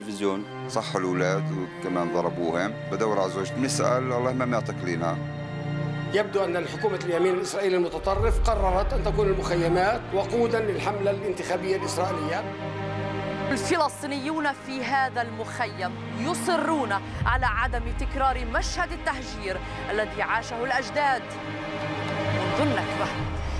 التلفزيون صحوا الأولاد وكمان ضربوهم. بدور على زوجتي بنسأل الله ما تقلينا. يبدو أن الحكومة اليمين الإسرائيلي المتطرف قررت أن تكون المخيمات وقودا للحملة الانتخابية الإسرائيلية. الفلسطينيون في هذا المخيم يصرون على عدم تكرار مشهد التهجير الذي عاشه الأجداد منذ النكبة.